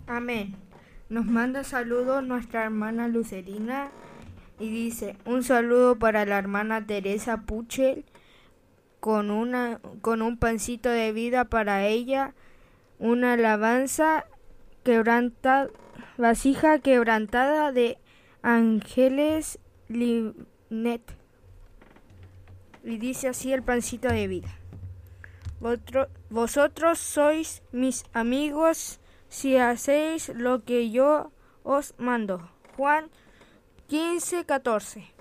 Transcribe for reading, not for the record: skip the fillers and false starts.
Amén. Nos manda saludos nuestra hermana Lucerina y dice: un saludo para la hermana Teresa Puchel con un pancito de vida para ella, una alabanza vasija quebrantada de Ángeles Linet. Y dice así el pancito de vida: vosotros sois mis amigos si hacéis lo que yo os mando. Juan 15:14.